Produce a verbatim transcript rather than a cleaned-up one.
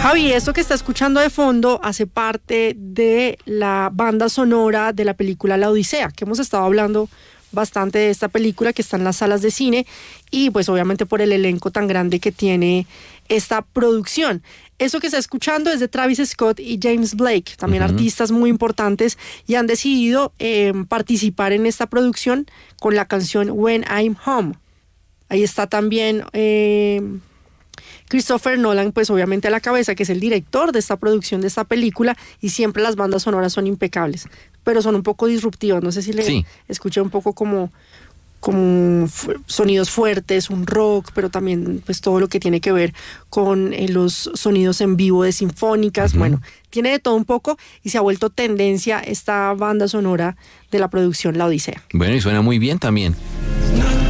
Javi, esto que está escuchando de fondo hace parte de la banda sonora de la película La Odisea, que hemos estado hablando bastante de esta película que está en las salas de cine y pues obviamente por el elenco tan grande que tiene esta producción. Eso que está escuchando es de Travis Scott y James Blake, también uh-huh. artistas muy importantes, y han decidido eh, participar en esta producción con la canción When I'm Home. Ahí está también eh, Christopher Nolan, pues obviamente a la cabeza, que es el director de esta producción, de esta película, y siempre las bandas sonoras son impecables, pero son un poco disruptivas. No sé si le sí. escuché un poco como, como fu- sonidos fuertes, un rock, pero también pues todo lo que tiene que ver con eh, los sonidos en vivo de sinfónicas. Uh-huh. Bueno, tiene de todo un poco y se ha vuelto tendencia esta banda sonora de la producción La Odisea. Bueno, y suena muy bien también.